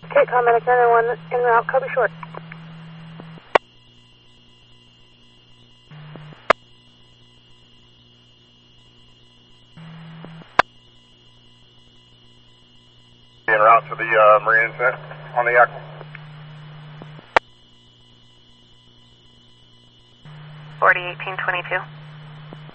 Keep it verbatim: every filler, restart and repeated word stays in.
Okay, Commander nine one en route, Kobe Short. En route to the uh, Marine set on the Aqua. forty eighteen twenty-two.